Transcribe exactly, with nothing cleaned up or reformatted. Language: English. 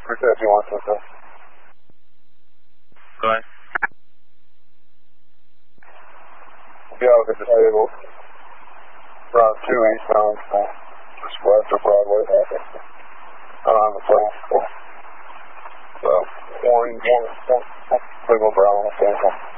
If you want to, so. Go ahead. Yeah, I'll get disabled. Round two eastbound, so just west of Broadway. Around the place. So, orange, Cleveland Brown,